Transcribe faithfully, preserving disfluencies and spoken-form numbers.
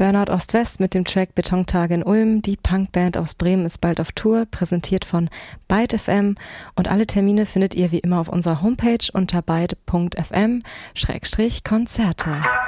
Burnout Ost-West mit dem Track Betontage in Ulm. Die Punkband aus Bremen ist bald auf Tour, präsentiert von Byte F M. Und alle Termine findet ihr wie immer auf unserer Homepage unter byte punkt f m Schrägstrich Konzerte.